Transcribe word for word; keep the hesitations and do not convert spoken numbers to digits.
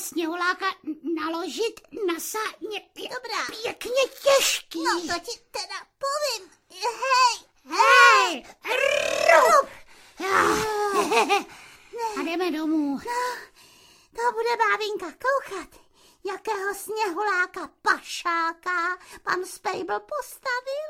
sněhuláka naložit na sáhně. Dobrá. Pěkně těžký. No to ti teda povím. Hej. Hej. Rup. A jdeme domů. No, to bude bábinka koukat, jakého sněhuláka pašáka pan Spejbl postavil.